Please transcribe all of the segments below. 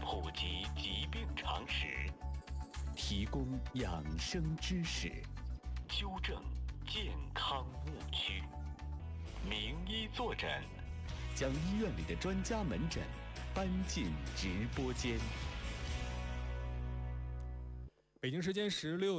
普及疾病常识， 提供养生知识， 纠正健康误区。名医坐诊， 将医院里的专家门诊搬进直播间。 北京时间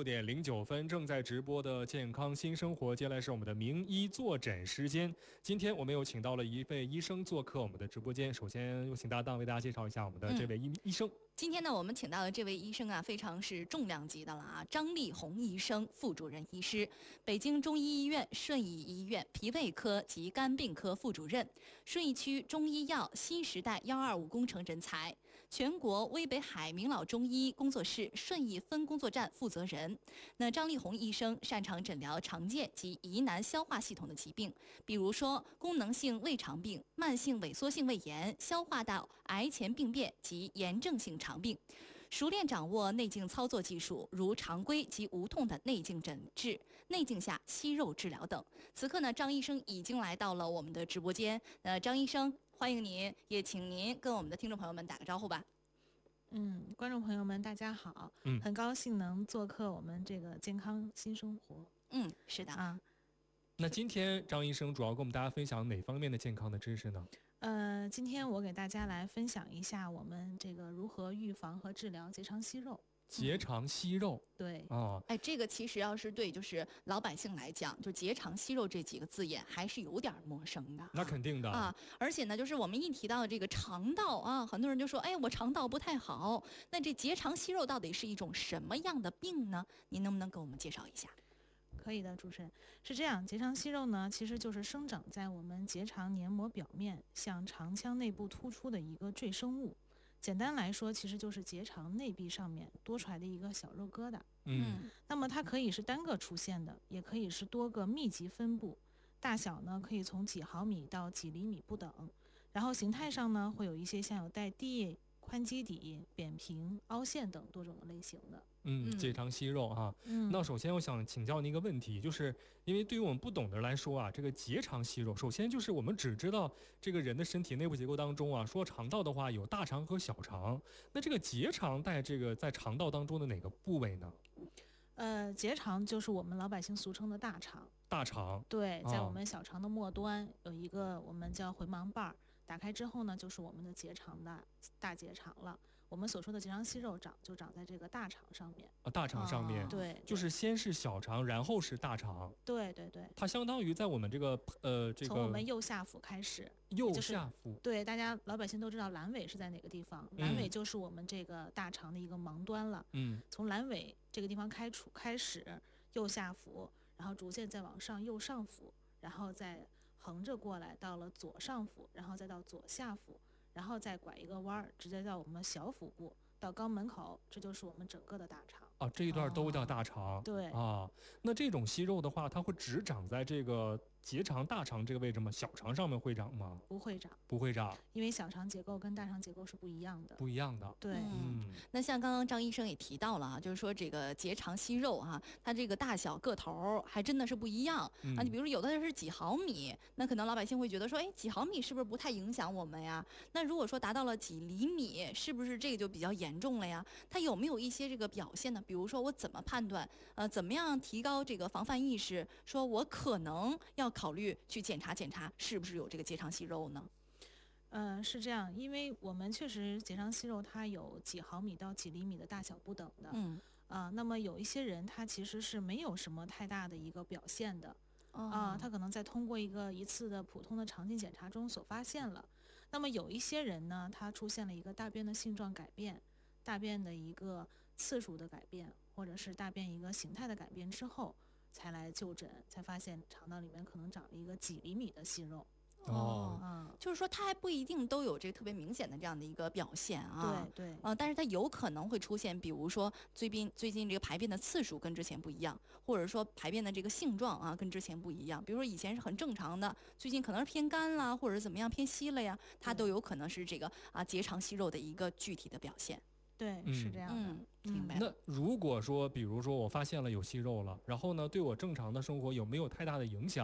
16:09，正在直播的健康新生活，接下来是我们的名医坐诊时间。今天我们又请到了一位医生做客我们的直播间，首先有请搭档为大家介绍一下我们的这位医生。 今天呢，我们请到的这位医生啊，非常是重量级的了啊，张立红医生，副主任医师，北京中医医院顺义医院脾胃科及肝病科副主任，顺义区中医药新时代125工程人才，全国威北海明老中医工作室顺义分工作站负责人。那张立红医生擅长诊疗常见及疑难消化系统的疾病，比如说功能性胃肠病、慢性萎缩性胃炎、消化道癌前病变及炎症性肠病，熟练掌握内镜操作技术，如常规及无痛的内镜诊治、内镜下息肉治疗等。此刻呢，张医生已经来到了我们的直播间。张医生，欢迎您，也请您跟我们的听众朋友们打个招呼吧。 观众朋友们，大家好，很高兴能做客我们这个健康新生活。 是的那今天张医生主要跟我们大家分享哪方面的健康的知识呢？ 今天我给大家来分享一下我们这个如何预防和治疗结肠息肉。 结肠息肉， 对这个其实要是对就是老百姓来讲，就结肠息肉这几个字眼还是有点陌生的。 那肯定的啊，而且呢，就是我们一提到这个肠道啊，很多人就说，我肠道不太好。那这结肠息肉到底是一种什么样的病呢？您能不能给我们介绍一下？ 可以的，主持人。是这样，结肠息肉呢，其实就是生长在我们结肠黏膜表面向肠腔内部突出的一个赘生物。简单来说，其实就是结肠内壁上面多出来的一个小肉疙瘩。那么它可以是单个出现的，也可以是多个密集分布，大小呢可以从几毫米到几厘米不等。然后形态上呢，会有一些像有带蒂、宽基底、扁平、凹陷等多种类型的。 结肠息肉哈。那首先我想请教您一个问题，就是因为对于我们不懂的人来说啊，这个结肠息肉，首先就是我们只知道这个人的身体内部结构当中啊，说肠道的话有大肠和小肠，那这个结肠在肠道当中的哪个部位呢？ 结肠就是我们老百姓俗称的大肠。 大肠， 对，在我们小肠的末端有一个我们叫回盲瓣，打开之后呢，就是我们的结肠的大结肠了。我们所说的结肠息肉就长在这个大肠上面。 大肠上面， 对， 就是先是小肠，然后是大肠。 对对对， 它相当于在我们这个从我们右下腹开始。 右下腹， 对，大家老百姓都知道阑尾是在哪个地方，阑尾就是我们这个大肠的一个盲端了。从阑尾这个地方开始，右下腹，然后逐渐再往上右上腹，然后再横着过来到了左上腹，然后再到左下腹，然后再拐一个弯儿，直接到我们小腹部到肛门口，这就是我们整个的大肠。 这一段都叫大肠。 对那这种息肉的话，它会只长在这个结肠、大肠这个位置吗？小肠上面会长吗？ 不会长， 不会长， 因为小肠结构跟大肠结构是不一样的。 不一样的。 对， 那像刚刚张医生也提到了啊，就是说这个结肠息肉啊，它这个大小个头还真的是不一样啊。你比如说有的是几毫米，那可能老百姓会觉得说，几毫米是不是不太影响我们呀？那如果说达到了几厘米，是不是这个就比较严重了呀？它有没有一些这个表现呢？比如说我怎么判断？怎么样提高这个防范意识？说我可能要考虑去检查是不是有这个结肠息肉呢？ 是这样，因为我们确实结肠息肉它有几毫米到几厘米的大小不等的。那么有一些人他其实是没有什么太大的一个表现的。他可能在通过一次的普通的肠镜检查中所发现了。那么有一些人呢，他出现了一个大便的性状改变，大便的一个次数的改变，或者是大便一个形态的改变之后，才来就诊，才发现肠道里面可能长了一个几厘米的息肉。 就是说它还不一定都有这个特别明显的这样的一个表现啊。 对， 但是它有可能会出现，比如说最近这个排便的次数跟之前不一样，或者说排便的这个性状啊跟之前不一样。比如说以前是很正常的，最近可能是偏干啦，或者是怎么样偏稀了呀，它都有可能是这个结肠息肉的一个具体的表现。 对，是这样的。 明白。 那如果说，比如说我发现了有息肉了，然后呢，对我正常的生活有没有太大的影响？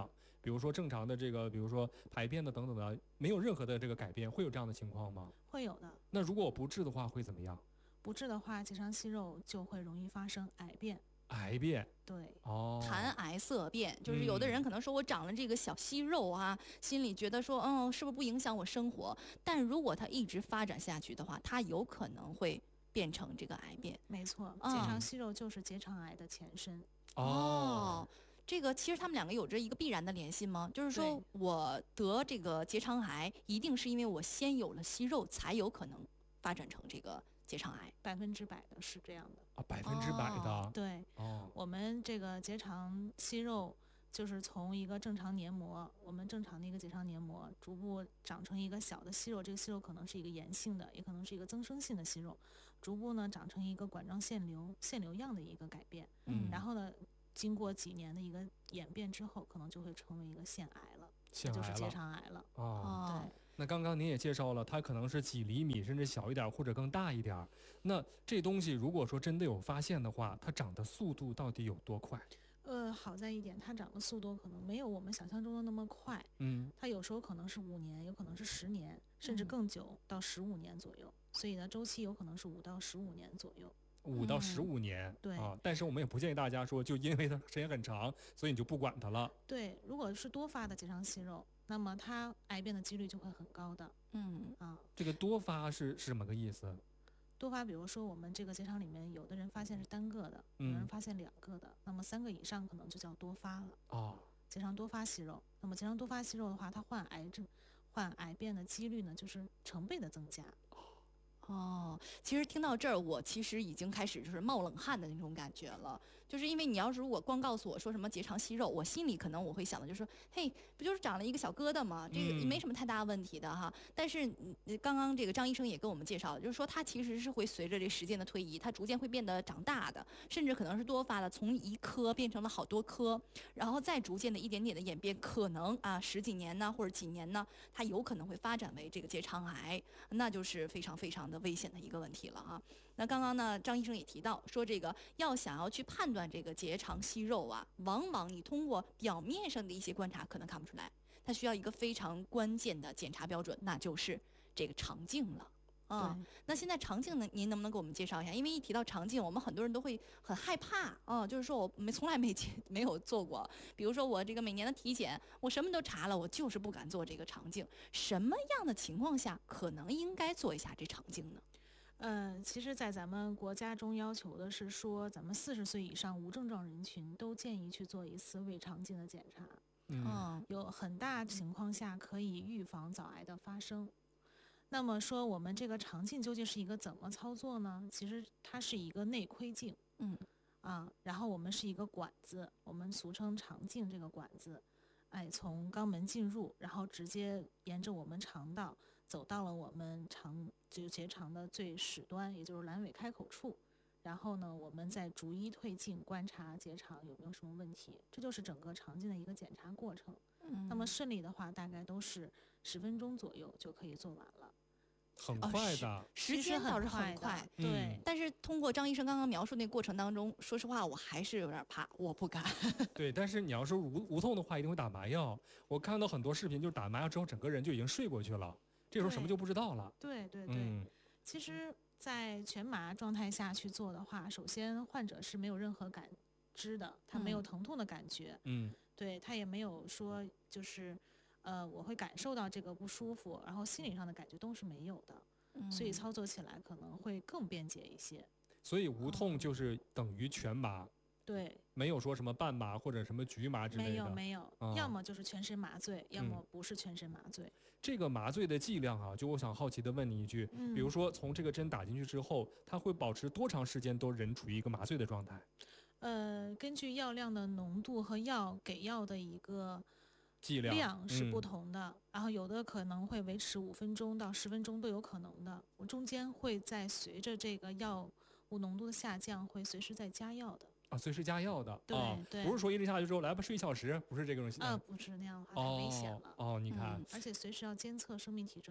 比如说正常的这个，比如说排便的等等的，没有任何的这个改变，会有这样的情况吗？ 会有的。 那如果我不治的话，会怎么样？ 不治的话，结肠息肉就会容易发生癌变。 癌变， 对， 谈癌色变，就是有的人可能说我长了这个小息肉啊，心里觉得说，是不是不影响我生活？但如果它一直发展下去的话，它有可能会变成这个癌变。 没错，结肠息肉就是结肠癌的前身。 这个其实他们两个有着一个必然的联系吗？就是说我得这个结肠癌，一定是因为我先有了息肉，才有可能发展成这个结肠癌 ？100%的是这样的啊，100%的。 对，我们这个结肠息肉就是从一个正常黏膜，我们正常的一个结肠黏膜，逐步长成一个小的息肉，这个息肉可能是一个炎性的，也可能是一个增生性的息肉，逐步呢长成一个管状腺瘤样的一个改变。然后呢，经过几年的一个演变之后，可能就会成为一个腺癌了，就是结肠癌了。对。 那刚刚您也介绍了，它可能是几厘米，甚至小一点或者更大一点。那这东西如果说真的有发现的话，它长的速度到底有多快？ 好在一点，它长的速度可能没有我们想象中的那么快。它有时候可能是5年，有可能是10年，甚至更久到15年左右。所以呢，周期有可能是5到15年左右。 5到15年， 对啊， 但是我们也不建议大家说，就因为它时间很长，所以你就不管它了。 对，如果是多发的结肠息肉，那么它癌变的几率就会很高的。 这个多发是什么个意思？ 多发，比如说我们这个结肠里面，有的人发现是单个的，有人发现2个的，那么3个以上可能就叫多发了。结肠多发息肉，那么结肠多发息肉的话，它患癌变的几率呢，就是成倍的增加。 其实听到这儿，我其实已经开始就是冒冷汗的那种感觉了。就是因为你要是如果光告诉我说什么结肠息肉，我心里可能我会想的就是说，嘿，不就是长了一个小疙瘩吗？这个没什么太大问题的哈。但是刚刚这个张医生也跟我们介绍了，就是说它其实是会随着这时间的推移，它逐渐会变得长大的，甚至可能是多发的，从1颗变成了好多颗，然后再逐渐的一点点的演变，可能10几年呢或者几年呢，它有可能会发展为这个结肠癌，那就是非常非常的危险的一个问题了哈。那刚刚呢，张医生也提到说，这个想要去判断这个结肠息肉往往你通过表面上的一些观察可能看不出来，它需要一个非常关键的检查标准，那就是这个肠镜了。那现在肠镜呢，您能不能给我们介绍一下？因为一提到肠镜，我们很多人都会很害怕就是说我从来没有做过。比如说我这个每年的体检，我什么都查了，我就是不敢做这个肠镜。什么样的情况下可能应该做一下这肠镜呢？ 其实，在咱们国家中要求的是说，咱们40岁以上无症状人群都建议去做一次胃肠镜的检查。有很大情况下可以预防早癌的发生。那么说，我们这个肠镜究竟是一个怎么操作呢？其实它是一个内窥镜。然后我们是一个管子，我们俗称肠镜这个管子，从肛门进入，然后直接沿着我们肠道走到了我们结肠的最始端，也就是阑尾开口处。然后呢，我们再逐一退镜观察结肠有没有什么问题，这就是整个肠镜的一个检查过程。那么顺利的话，大概都是10分钟左右就可以做完了。 很快的， 时间倒是很快， 对。 但是通过张医生刚刚描述那个过程当中，说实话我还是有点怕，我不敢。 对，但是你要是无痛的话，一定会打麻药。我看到很多视频，就是打麻药之后，整个人就已经睡过去了，这时候什么就不知道了。 对。其实，在全麻状态下去做的话，首先患者是没有任何感知的，他没有疼痛的感觉。对，他也没有说就是。我会感受到这个不舒服，然后心理上的感觉都是没有的，所以操作起来可能会更便捷一些。 所以无痛就是等于全麻。 对， 没有说什么半麻或者什么局麻之类的。 没有，要么就是全身麻醉，要么不是全身麻醉。 这个麻醉的剂量就我想好奇的问你一句，比如说从这个针打进去之后，它会保持多长时间都人处于一个麻醉的状态？ 根据药量的浓度和给药的一个量是不同的，然后有的可能会维持5分钟到10分钟都有可能的。我中间会在随着这个药物浓度的下降，会随时在加药的。 随时加药的。 对， 不是说一直下去之后来吧睡1小时，不是这种。 不是那样的话太危险了。 你看， 而且随时要监测生命体征的。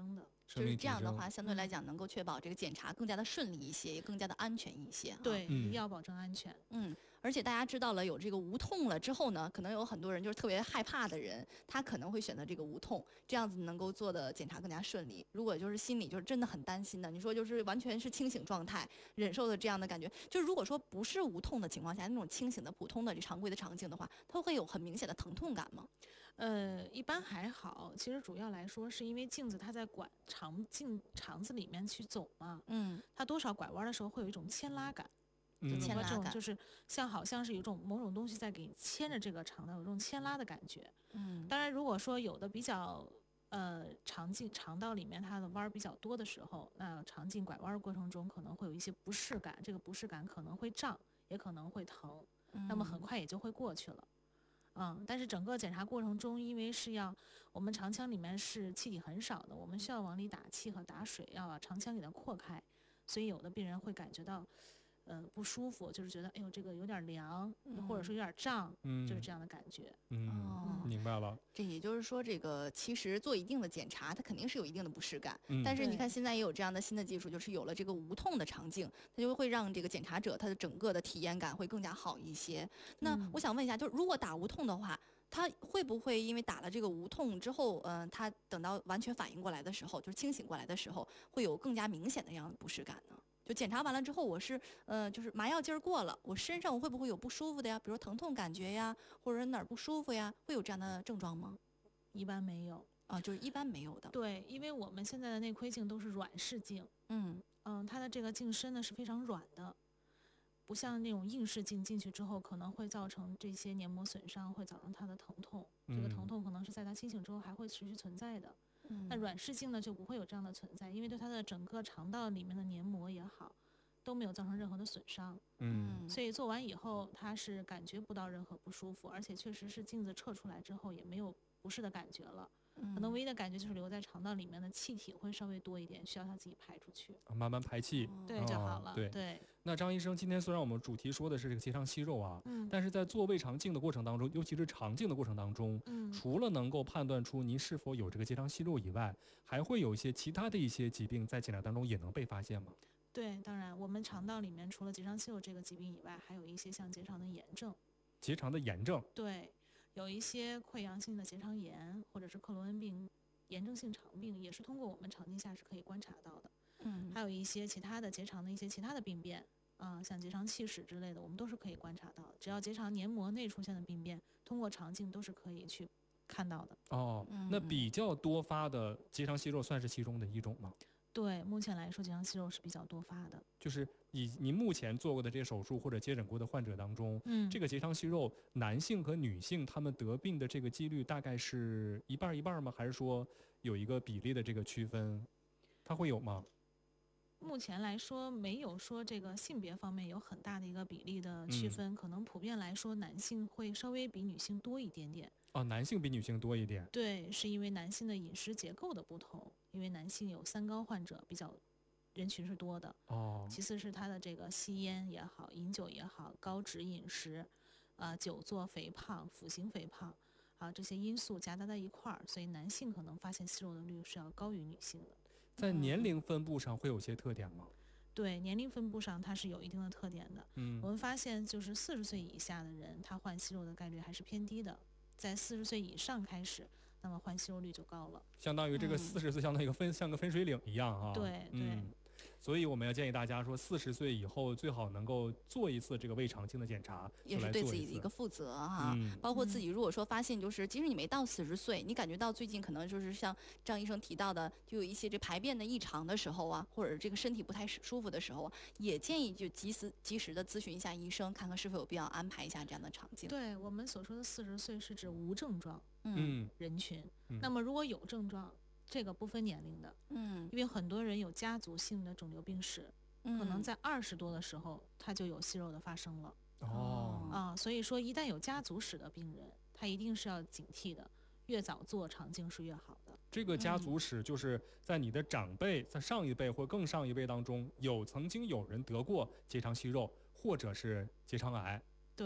就是这样的话，相对来讲能够确保这个检查更加的顺利一些，也更加的安全一些。 对，要保证安全。 而且大家知道了有这个无痛了之后呢，可能有很多人就是特别害怕的人，他可能会选择这个无痛，这样子能够做的检查更加顺利。如果就是心里就是真的很担心的，你说就是完全是清醒状态，忍受的这样的感觉，就是如果说不是无痛的情况下，那种清醒的普通的常规的肠镜的话，它会有很明显的疼痛感吗？ 一般还好，其实主要来说是因为镜子它在肠子里面去走嘛，它多少拐弯的时候会有一种牵拉感。 牵拉感就是好像是有一种某种东西在给牵着这个肠道，有一种牵拉的感觉。当然如果说有的比较肠道里面它的弯比较多的时候，那肠镜拐弯过程中可能会有一些不适感，这个不适感可能会胀，也可能会疼，那么很快也就会过去了。但是整个检查过程中，因为我们肠腔里面是气体很少的，我们需要往里打气和打水，要把肠腔给它扩开，所以有的病人会感觉到不舒服，就是觉得哎呦这个有点凉，或者说有点胀，就是这样的感觉。 明白了。 这也就是说，这个其实做一定的检查，它肯定是有一定的不适感。但是你看现在也有这样的新的技术，就是有了这个无痛的肠镜，它就会让这个检查者他的整个的体验感会更加好一些。那我想问一下，就是如果打无痛的话，他会不会因为打了这个无痛之后，他等到完全反应过来的时候，就是清醒过来的时候，会有更加明显的这样的不适感呢？就检查完了之后，我是就是麻药劲儿过了，我身上我会不会有不舒服的呀？比如疼痛感觉呀，或者哪儿不舒服呀，会有这样的症状吗？ 一般没有啊，就是一般没有的。 对，因为我们现在的内窥镜都是软式镜，它的这个镜身呢是非常软的，不像那种硬式镜进去之后可能会造成这些黏膜损伤，会造成它的疼痛。这个疼痛可能是在它清醒之后还会持续存在的。那软式镜呢就不会有这样的存在，因为对它的整个肠道里面的黏膜也好，都没有造成任何的损伤。所以做完以后它是感觉不到任何不舒服，而且确实是镜子测出来之后也没有不适的感觉了。可能唯一的感觉就是留在肠道里面的气体会稍微多一点，需要它自己排出去， 慢慢排气， 对就好了。 对。那张医生，今天虽然我们主题说的是这个结肠息肉啊，但是在做胃肠镜的过程当中，尤其是肠镜的过程当中，除了能够判断出您是否有这个结肠息肉以外，还会有一些其他的一些疾病在检查当中也能被发现吗？ 对，当然我们肠道里面除了结肠息肉这个疾病以外，还有一些像结肠的炎症。 结肠的炎症？ 对。有一些溃疡性的结肠炎，或者是克罗恩病、炎症性肠病，也是通过我们肠镜下是可以观察到的。还有一些其他的结肠的一些其他的病变，像结肠气室之类的，我们都是可以观察到的。只要结肠黏膜内出现的病变，通过肠镜都是可以去看到的。 那比较多发的结肠息肉算是其中的一种吗？ 对，目前来说结肠息肉是比较多发的。 就是您目前做过的这些手术或者接诊过的患者当中，这个结肠息肉男性和女性他们得病的这个几率大概是一半一半吗？还是说有一个比例的这个区分，它会有吗？ 目前来说没有说这个性别方面有很大的一个比例的区分，可能普遍来说男性会稍微比女性多一点点。 男性比女性多一点。 对，是因为男性的饮食结构的不同，因为男性有三高患者比较人群是多的。其次是他的这个吸烟也好，饮酒也好，高脂饮食，久坐肥胖、腹型肥胖，这些因素夹杂在一块儿，所以男性可能发现息肉的率是要高于女性的。 在年龄分布上会有些特点吗？ 对，年龄分布上它是有一定的特点的。我们发现就是40岁以下的人，他患息肉的概率还是偏低的。在40岁以上开始，那么患息肉率就高了。 相当于这个40岁相当于像个分水岭一样啊。 对。 所以我们要建议大家说，40岁以后最好能够做一次这个胃肠镜的检查， 也是对自己的一个负责哈。包括自己如果说发现就是即使你没到40岁，你感觉到最近可能就是像张医生提到的，就有一些这排便的异常的时候啊，或者这个身体不太舒服的时候，也建议就及时的咨询一下医生，看看是否有必要安排一下这样的肠镜。 对，我们所说的40岁是指无症状人群。那么如果有症状，这个不分年龄的，因为很多人有家族性的肿瘤病史，可能在20多的时候他就有息肉的发生了。所以说一旦有家族史的病人，他一定是要警惕的，越早做肠镜是越好的。 这个家族史就是在你的长辈，在上一辈或更上一辈当中，曾经有人得过结肠息肉或者是结肠癌。 对。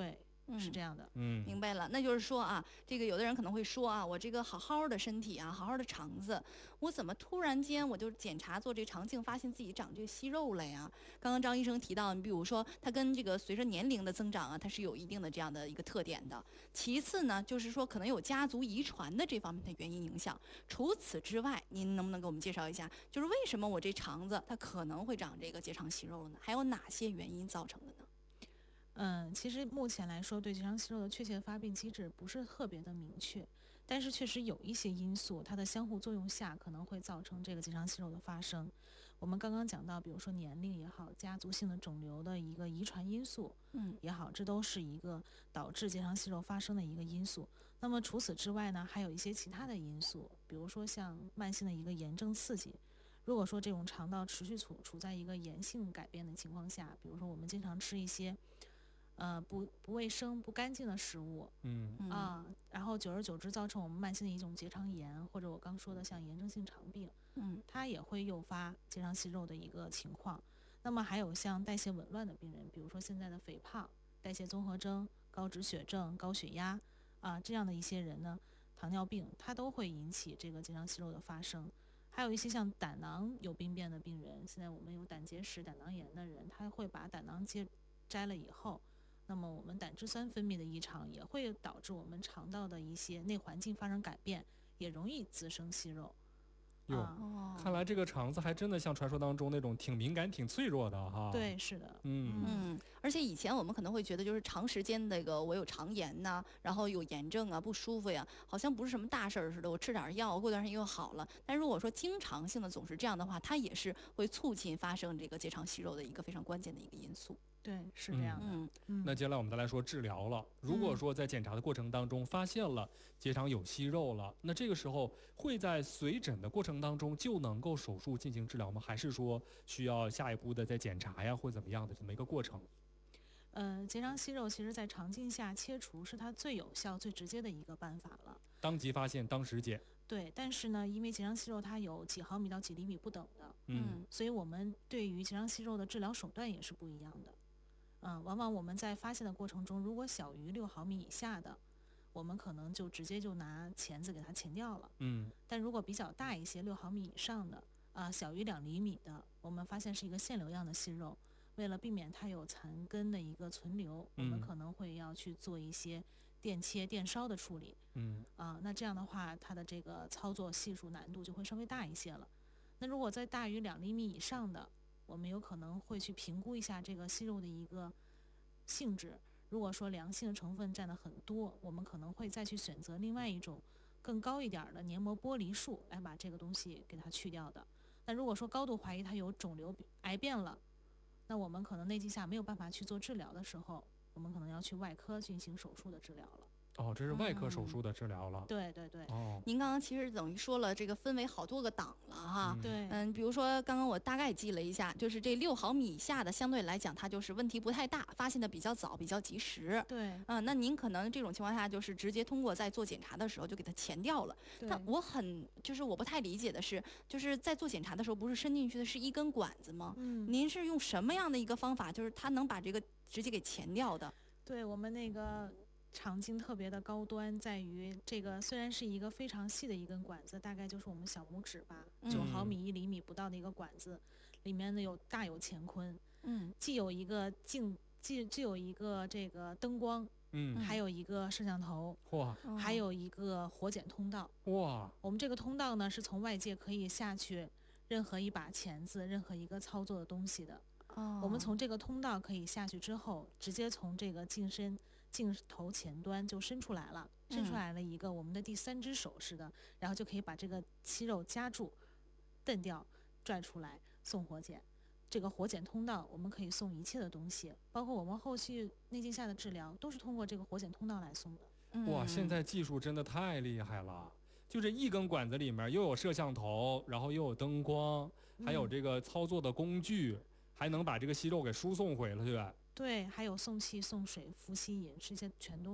是这样的。 明白了。那就是说啊，这个有的人可能会说啊，我这个好好的身体啊，好好的肠子，我怎么突然间我就检查做这个肠镜，发现自己长这个息肉了呀？刚刚张医生提到，你比如说它跟这个随着年龄的增长啊，它是有一定的这样的一个特点的。其次呢，就是说可能有家族遗传的这方面的原因影响。除此之外，您能不能给我们介绍一下，就是为什么我这肠子它可能会长这个结肠息肉呢？还有哪些原因造成的呢？ 其实目前来说，对结肠息肉的确切发病机制不是特别的明确，但是确实有一些因素，它的相互作用下可能会造成这个结肠息肉的发生。我们刚刚讲到，比如说年龄也好，家族性的肿瘤的一个遗传因素，也好，这都是一个导致结肠息肉发生的一个因素。那么除此之外呢，还有一些其他的因素，比如说像慢性的一个炎症刺激。如果说这种肠道持续处在一个炎性改变的情况下，比如说我们经常吃一些不卫生、不干净的食物，然后久而久之造成我们慢性的一种结肠炎，或者我刚说的像炎症性肠病，它也会诱发结肠息肉的一个情况。那么还有像代谢紊乱的病人，比如说现在的肥胖、代谢综合征、高脂血症、高血压这样的一些人呢，糖尿病它都会引起这个结肠息肉的发生。还有一些像胆囊有病变的病人，现在我们有胆结石、胆囊炎的人，他会把胆囊摘了以后，那么我们胆汁酸分泌的异常也会导致我们肠道的一些内环境发生改变，也容易滋生息肉。 看来这个肠子还真的像传说当中那种挺敏感、挺脆弱的哈。 对，是的。 而且以前我们可能会觉得，就是长时间那个我有肠炎呐，然后有炎症啊，不舒服呀，好像不是什么大事儿似的，我吃点药，过段时间又好了。但如果说经常性的总是这样的话，它也是会促进发生这个结肠息肉的一个非常关键的一个因素。 对，是这样的。 那接下来我们再来说治疗了。如果说在检查的过程当中发现了结肠有息肉了，那这个时候会在随诊的过程当中就能够手术进行治疗吗？还是说需要下一步的再检查呀，或怎么样的这么一个过程？ 结肠息肉其实在肠镜下切除是它最有效、最直接的一个办法了。 当即发现，当时检。 对，但是呢，因为结肠息肉它有几毫米到几厘米不等的，所以我们对于结肠息肉的治疗手段也是不一样的。往往我们在发现的过程中，如果小于6毫米以下的，我们可能就直接就拿钳子给它钳掉了。但如果比较大一些，6毫米以上的，小于2厘米的，我们发现是一个腺瘤样的息肉，为了避免它有残根的一个存留，我们可能会要去做一些电切、电烧的处理。那这样的话，它的这个操作系数难度就会稍微大一些了。那如果在大于2厘米以上的，我们有可能会去评估一下这个息肉的一个性质。如果说良性的成分占得很多，我们可能会再去选择另外一种更高一点的黏膜剥离术来把这个东西给它去掉的。那如果说高度怀疑它有肿瘤癌变了，那我们可能内镜下没有办法去做治疗的时候，我们可能要去外科进行手术的治疗了。 这是外科手术的治疗了。 对对对。 您刚刚其实等于说了，这个分为好多个档了哈。 对。 比如说刚刚我大概记了一下，就是这6毫米以下的，相对来讲它就是问题不太大，发现的比较早，比较及时。 对。 那您可能这种情况下就是直接通过在做检查的时候就给它钳掉了。但我不太理解的是，就是在做检查的时候，不是伸进去的是一根管子吗？您是用什么样的一个方法，就是它能把这个直接给钳掉的？ 对，我们那个肠镜特别的高端，在于这个虽然是一个非常细的一根管子，大概就是我们小拇指吧，9毫米1厘米不到的一个管子，里面呢大有乾坤。既有一个既有一个这个灯光，还有一个摄像头，还有一个活检通道。我们这个通道呢是从外界可以下去任何一把钳子、任何一个操作的东西的。我们从这个通道可以下去之后，直接从这个镜头前端就伸出来了，一个我们的第3只手似的，然后就可以把这个息肉夹住、蹬掉、拽出来送活检。这个活检通道我们可以送一切的东西，包括我们后续内镜下的治疗都是通过这个活检通道来送的。 现在技术真的太厉害了，就这一根管子里面又有摄像头，然后又有灯光，还有这个操作的工具，还能把这个息肉给输送回了，对吧？ 对，还有送气、送水、服吸引，这些全都有。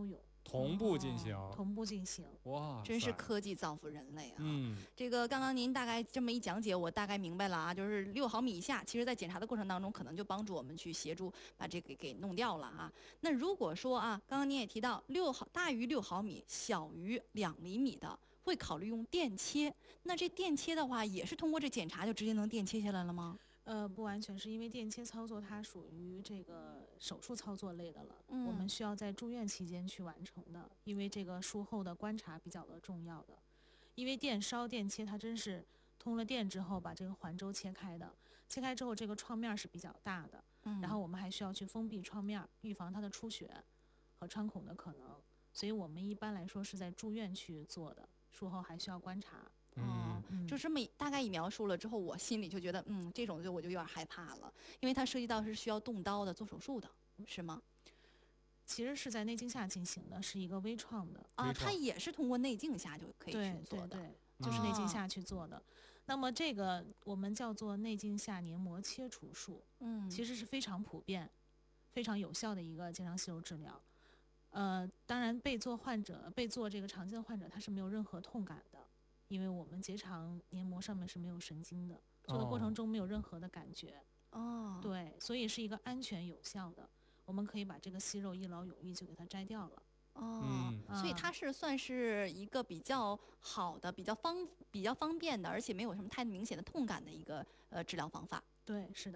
同步进行， 同步进行， 哇， 真是科技造福人类啊！ 嗯， 这个刚刚您大概这么一讲解，我大概明白了啊，就是6毫米以下，其实在检查的过程当中，可能就帮助我们去协助把这个给弄掉了啊。那如果说啊，刚刚您也提到大于6毫米，小于2厘米的，会考虑用电切。那这电切的话，也是通过这检查就直接能电切下来了吗？ 不完全是因为电切操作它属于这个手术操作类的了，我们需要在住院期间去完成的，因为这个术后的观察比较的重要的。因为电烧电切它真是通了电之后把这个环周切开的，切开之后这个创面是比较大的，然后我们还需要去封闭创面，预防它的出血和穿孔的可能，所以我们一般来说是在住院去做的，术后还需要观察。 就这么大概一描述了之后，我心里就觉得，这种我就有点害怕了，因为它涉及到是需要动刀的、做手术的，是吗？ 其实是在内镜下进行的，是一个微创的啊，它也是通过内镜下就可以去做的， 对，就是内镜下去做的。那么这个我们叫做内镜下黏膜切除术，其实是非常普遍、非常有效的一个结肠息肉治疗。当然被做这个常见的患者他是没有任何痛感的。因为我们结肠黏膜上面是没有神经的，做的过程中没有任何的感觉。对，所以是一个安全有效的，我们可以把这个息肉一劳永逸就给它摘掉了。 所以它是算是一个比较好的、比较方便的，而且没有什么太明显的痛感的一个治疗方法。 对，是的。